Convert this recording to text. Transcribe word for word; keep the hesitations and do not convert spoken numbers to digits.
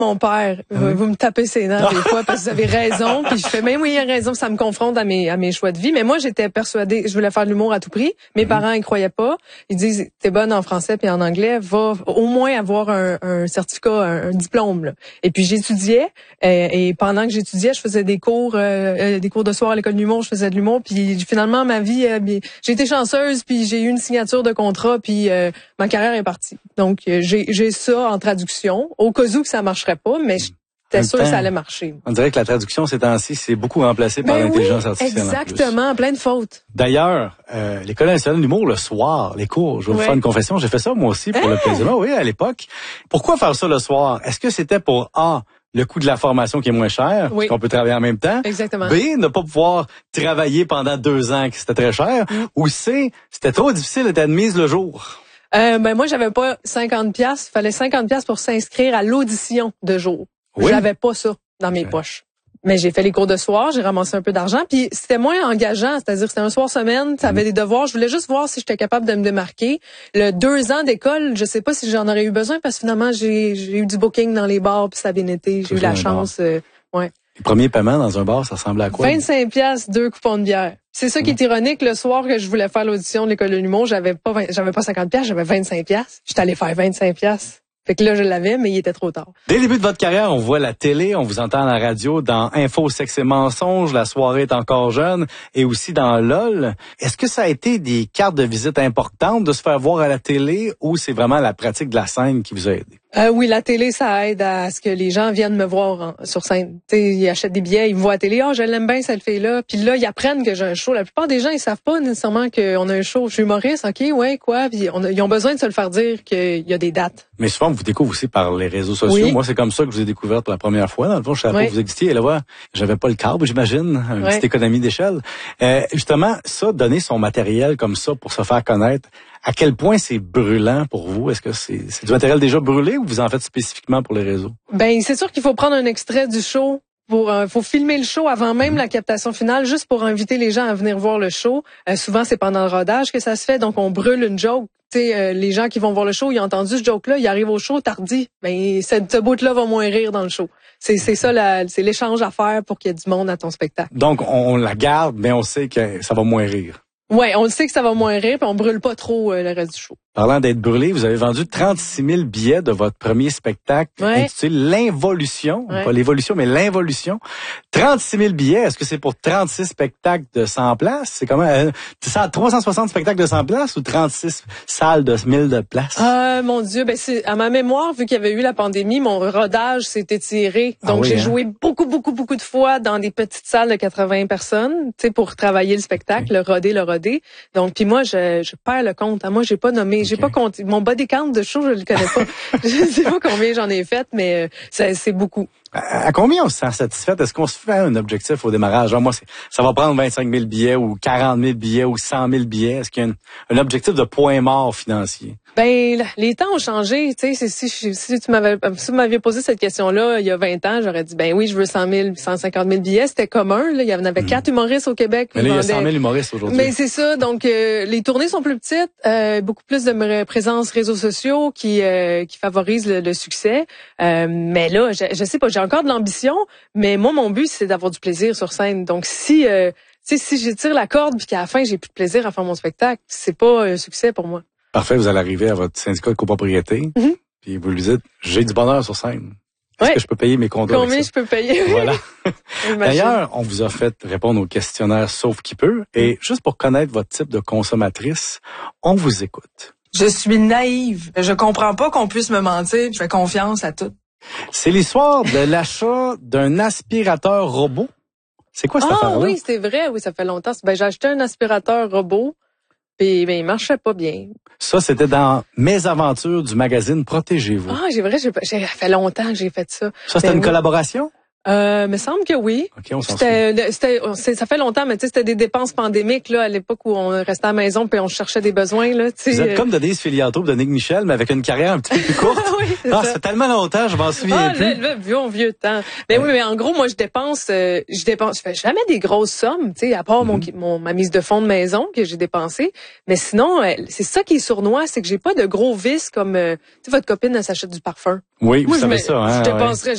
Mon père, Ah oui? vous me tapez ses nerfs des fois parce que vous avez raison, puis je fais même oui, il a raison, ça me confronte à mes à mes choix de vie, mais moi j'étais persuadée, je voulais faire de l'humour à tout prix. Mes mm-hmm. parents ils croyaient pas. Ils disent t'es bonne en français puis en anglais, va au moins avoir un, un certificat, un, un diplôme là. Et puis j'étudiais euh, et pendant que j'étudiais, je faisais des cours euh, des cours de soir à l'école de l'humour, je faisais de l'humour, puis finalement ma vie euh, j'ai été chanceuse, puis j'ai eu une signature de contrat, puis euh, ma carrière est partie. Donc euh, j'ai j'ai ça en traduction au cas où que ça marcherait pas, mais j'étais sûre que ça allait marcher. On dirait que la traduction ces temps-ci, c'est beaucoup remplacé par ben l'intelligence oui, artificielle. Exactement, plein de fautes. D'ailleurs, euh, l'École nationale de l'humour, le soir, les cours, je vais vous ouais. faire une confession, j'ai fait ça moi aussi pour ah! le plaisir. Oui, à l'époque. Pourquoi faire ça le soir? Est-ce que c'était pour A, le coût de la formation qui est moins cher, oui. qu'on peut travailler en même temps? Exactement. B, ne pas pouvoir travailler pendant deux ans, que c'était très cher. Mm. Ou C, c'était trop difficile d'être admise le jour? Euh, ben moi j'avais pas cinquante piastres, il fallait cinquante piastres pour s'inscrire à l'audition de jour. Oui. J'avais pas ça dans mes okay. poches. Mais j'ai fait les cours de soir, j'ai ramassé un peu d'argent, puis c'était moins engageant, c'est-à-dire que c'était un soir semaine, tu avais mmh. des devoirs, je voulais juste voir si j'étais capable de me démarquer. Le deux ans d'école, je sais pas si j'en aurais eu besoin parce que finalement j'ai j'ai eu du booking dans les bars puis ça a bien été, j'ai eu la chance euh, ouais. Les premiers paiements dans un bar, ça ressemblait à quoi? vingt-cinq piastres, deux coupons de bière. C'est ça mmh. qui est ironique, le soir que je voulais faire l'audition de l'école de l'humour, j'avais pas vingt, j'avais pas cinquante piastres, j'avais vingt-cinq piastres. J'étais allée faire vingt-cinq piastres. Fait que là, je l'avais, mais il était trop tard. Dès le début de votre carrière, on voit la télé, on vous entend à la radio dans Info, Sexe et Mensonges, La soirée est encore jeune, et aussi dans L O L. Est-ce que ça a été des cartes de visite importantes de se faire voir à la télé ou c'est vraiment la pratique de la scène qui vous a aidé? Euh, oui, la télé, ça aide à ce que les gens viennent me voir en, sur scène. T'sais, ils achètent des billets, ils me voient à la télé. « Ah, oh, je l'aime bien, cette fille-là. » Puis là, ils apprennent que j'ai un show. La plupart des gens, ils savent pas nécessairement qu'on a un show. Je suis humoriste, OK, ouais, quoi. Puis on a, ils ont besoin de se le faire dire qu'il y a des dates. Mais souvent, vous découvrez aussi par les réseaux sociaux. Oui. Moi, c'est comme ça que je vous ai découvert pour la première fois. Dans le fond, je savais oui. pas que vous existiez. Et là, ouais, j'avais pas le câble, j'imagine. Une oui. petite économie d'échelle. Euh, justement, ça, donner son matériel comme ça pour se faire connaître, à quel point c'est brûlant pour vous? Est-ce que c'est, c'est du matériel déjà brûlé ou vous en faites spécifiquement pour les réseaux? Ben, c'est sûr qu'il faut prendre un extrait du show. Pour, euh, faut filmer le show avant même mmh. la captation finale, juste pour inviter les gens à venir voir le show. Euh, souvent, c'est pendant le rodage que ça se fait, donc on brûle une joke. Tu sais, euh, les gens qui vont voir le show, ils ont entendu ce joke-là, ils arrivent au show tardi. Ben, cette, ce bout-là va moins rire dans le show. C'est, c'est ça, la, c'est l'échange à faire pour qu'il y ait du monde à ton spectacle. Donc, on, on la garde, mais on sait que ça va moins rire. Ouais, on le sait que ça va moins rire, puis on brûle pas trop euh, le reste du show. Parlant d'être brûlé, vous avez vendu trente-six mille billets de votre premier spectacle ouais. intitulé L'Involution. Ouais. Pas l'évolution, mais l'Involution. trente-six mille billets, est-ce que c'est pour trente-six spectacles de cent places? C'est comment? Euh, ça, trois cent soixante spectacles de cent places ou trente-six salles de mille de places? Euh, mon Dieu, ben c'est à ma mémoire, vu qu'il y avait eu la pandémie, mon rodage s'est étiré. Donc, ah oui, j'ai hein? joué beaucoup, beaucoup, beaucoup de fois dans des petites salles de quatre-vingts personnes, tu sais, pour travailler le spectacle, okay. le roder, le roder. Donc, puis moi, je, je perds le compte. Moi, j'ai pas nommé J'ai okay. pas compté. Mon body count de show, je le connais pas. Je sais pas combien j'en ai fait, mais c'est, c'est beaucoup. À, à combien on se sent satisfaite? Est-ce qu'on se fait un objectif au démarrage? Genre, moi, c'est, ça va prendre vingt-cinq mille billets ou quarante mille billets ou cent mille billets. Est-ce qu'il y a un, un objectif de point mort financier? Ben, les temps ont changé. Tu sais, si, si, si tu m'avais, si vous m'aviez posé cette question-là il y a vingt ans, j'aurais dit, ben oui, je veux cent mille, cent cinquante mille billets. C'était commun. Là. Il y en avait quatre mmh. humoristes au Québec. Mais là, il y a cent mille humoristes aujourd'hui. Mais c'est ça. Donc, euh, les tournées sont plus petites, euh, beaucoup plus de présence réseaux sociaux qui euh, qui favorisent le, le succès. Euh, mais là, je, je sais pas, j'ai encore de l'ambition, mais moi, mon but, c'est d'avoir du plaisir sur scène. Donc, si euh, si, si j'étire la corde puis qu'à la fin, j'ai plus de plaisir à faire mon spectacle, c'est pas un succès pour moi. Parfait, vous allez arriver à votre syndicat de copropriété, mm-hmm. puis vous lui dites, j'ai du bonheur sur scène. Est-ce ouais. que je peux payer mes condos Combien avec ça? je peux payer? Voilà. D'ailleurs, on vous a fait répondre au questionnaire Sauf qui peut. Et juste pour connaître votre type de consommatrice, on vous écoute. Je suis naïve. Je comprends pas qu'on puisse me mentir. Je fais confiance à tout. C'est l'histoire de l'achat d'un aspirateur robot. C'est quoi cette ah, affaire-là? Ah oui, c'est vrai. Oui, ça fait longtemps. Ben, j'ai acheté un aspirateur robot. Puis, ben, il marchait pas bien. Ça, c'était dans Mes aventures du magazine Protégez-vous. Ah, j'ai vrai, j'ai, j'ai fait longtemps que j'ai fait ça. Ça, c'était mais, une collaboration? Euh, me semble que oui. OK, on s'en c'était, c'était, ça fait longtemps, mais tu sais, c'était des dépenses pandémiques, là, à l'époque où on restait à la maison puis on cherchait des besoins, là, tu sais. Vous êtes comme Denise Filiatro, Dominique Michel, mais avec une carrière un petit peu plus courte. oui, c'est ah, ça. c'est tellement longtemps, je m'en souviens ah, plus. Le, le vieux, vieux temps. Mais ouais. oui, mais en gros, moi, je dépense, euh, je dépense, je fais jamais des grosses sommes, tu sais, à part mm-hmm. mon, mon, ma mise de fonds de maison que j'ai dépensée. Mais sinon, euh, c'est ça qui est sournois, c'est que j'ai pas de gros vices comme, euh, tu sais, votre copine, elle s'achète du parfum. Oui, moi, vous savez me, ça, hein. Je dépenserais